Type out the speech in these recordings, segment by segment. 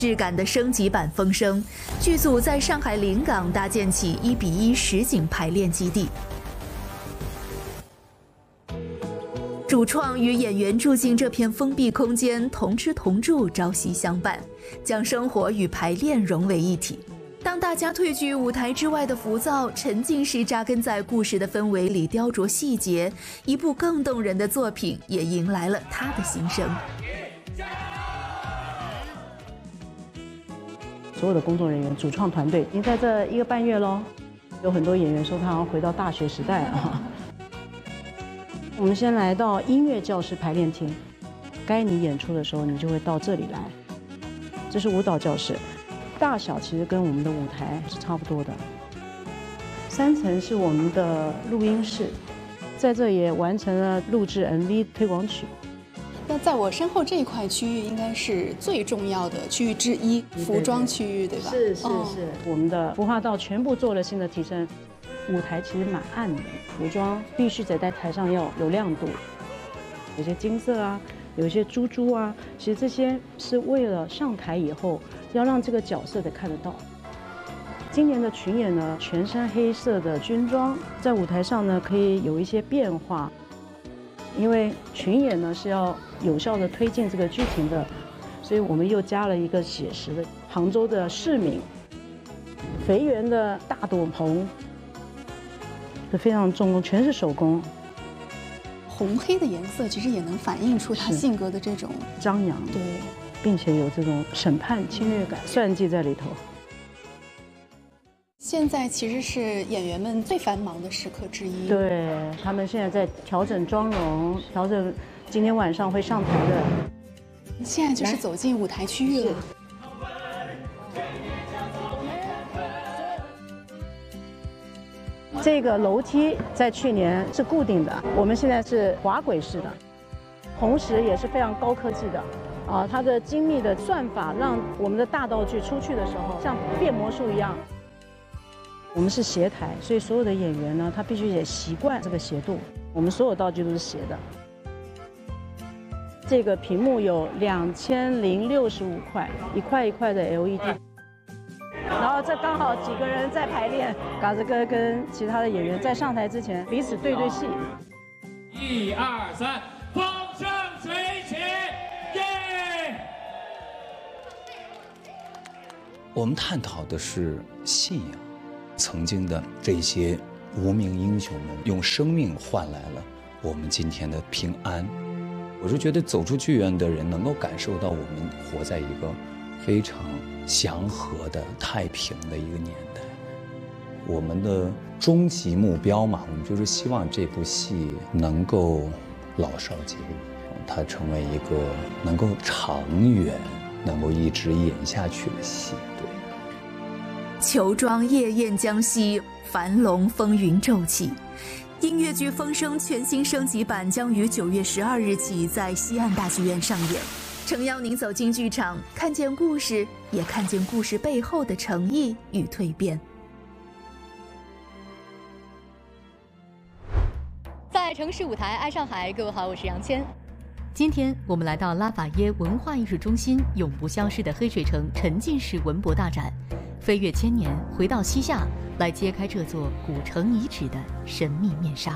质感的升级版《风声》，剧组在上海临港搭建起1:1实景排练基地。主创与演员住进这片封闭空间，同吃同住，朝夕相伴，将生活与排练融为一体。当大家退居舞台之外的浮躁，沉浸式扎根在故事的氛围里雕琢细节，一部更动人的作品也迎来了他的新生。 所有的工作人员、主创团队已经在这1个半月喽。有很多演员说他好像回到大学时代啊。我们先来到音乐教室排练厅，该你演出的时候，你就会到这里来。这是舞蹈教室，大小其实跟我们的舞台是差不多的。3层是我们的录音室，在这也完成了录制 MV 推广曲。 那在我身后这一块区域应该是最重要的区域之一，服装区域，对吧？ 是，我们的服化道全部做了新的提升。舞台其实蛮暗的，服装必须得在台上要有亮度，有些金色啊，有一些珠珠啊，其实这些是为了上台以后要让这个角色得看得到。今年的群演呢，全身黑色的军装，在舞台上呢可以有一些变化，因为群演呢是要有效的推进这个剧情的，所以我们又加了一个写实的杭州的市民，肥圆的大斗篷。非常重工，全是手工。 红黑的颜色其实也能反映出他性格的这种张扬， 对， 并且有这种审判侵略感、算计在里头。 现在其实是演员们最繁忙的时刻之一。 对，他们现在在调整妆容，调整今天晚上会上台的。 现在就是走进舞台区域了。 这个楼梯在去年是固定的，我们现在是滑轨式的，同时也是非常高科技的，它的精密的算法让我们的大道具出去的时候像变魔术一样。我们是斜台，所以所有的演员呢，他必须也习惯这个斜度。我们所有道具都是斜的。这个屏幕有2065块，一块一块的 LED。然后这刚好几个人在排练，嘎子哥跟其他的演员在上台之前彼此对戏。 1、2、3，风生水起，耶！ 我们探讨的是信仰，曾经的这些无名英雄们用生命换来了我们今天的平安。我是觉得走出剧院的人能够感受到我们活在一个非常祥和的太平的一个年代。我们的终极目标嘛，我们就是希望这部戏能够老少皆宜，它成为一个能够长远能够一直演下去的戏。对， 裘庄夜宴将息，樊笼风云骤起。音乐剧《风声》全新升级版将于9月12日起在西岸大剧院上演。诚邀您走进剧场，看见故事，也看见故事背后的诚意与蜕变。 在城市舞台爱上海，各位好，我是杨谦。今天我们来到拉法耶文化艺术中心永不消失的黑水城沉浸式文博大展，飞越千年，回到西夏，来揭开这座古城遗址的神秘面纱。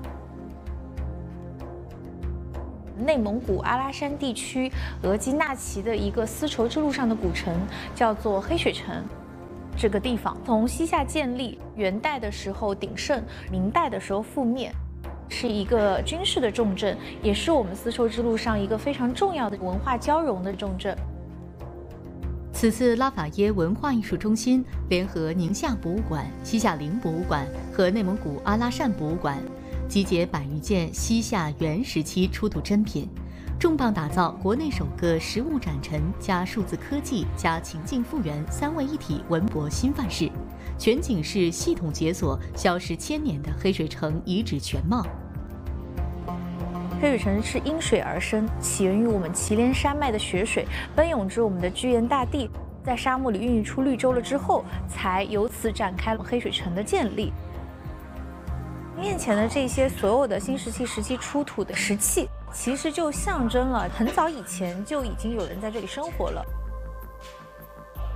内蒙古阿拉山地区额济纳旗的一个丝绸之路上的古城，叫做黑水城。这个地方从西夏建立，元代的时候鼎盛，明代的时候覆灭，是一个军事的重镇，也是我们丝绸之路上一个非常重要的文化交融的重镇。 此次拉法耶文化艺术中心联合宁夏博物馆、西夏陵博物馆和内蒙古阿拉善博物馆，集结100余件西夏元时期出土珍品，重磅打造国内首个实物展陈加数字科技加情境复原3位一体文博新范式，全景式系统解锁消失1000年的黑水城遗址全貌。 黑水城是因水而生，起源于我们祁连山脉的雪水奔涌至我们的居延大地，在沙漠里孕育出绿洲了之后，才由此展开了黑水城的建立。面前的这些所有的新石器时期出土的石器，其实就象征了很早以前就已经有人在这里生活了。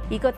一个